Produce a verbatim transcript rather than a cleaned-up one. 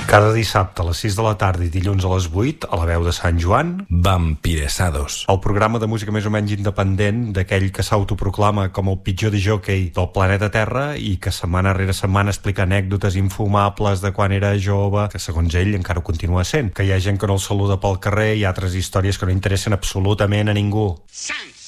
Cada dissabte a les sis de la tarda i dilluns a les vuit, a la veu de Sant Joan, Vampiresados. el programa de música més o menys independent d'aquell que s'autoproclama com el pitjor discjòquei del planeta Terra i que setmana rere setmana explica anècdotes infumables de quan era jove, que segons ell encara ho continua sent, que hi ha gent que no el saluda pel carrer i altres històries que no interessen absolutament a ningú. Sant